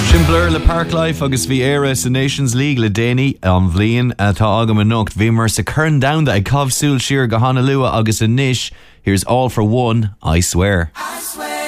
Blur le Parklife agus bhí éire sa Nations League le déine an bhliain atá agam an nocht bhí mar sa churn down ag cabhsúil siar go hána lua agus a níis. Here's All for One, I Swear. I swear.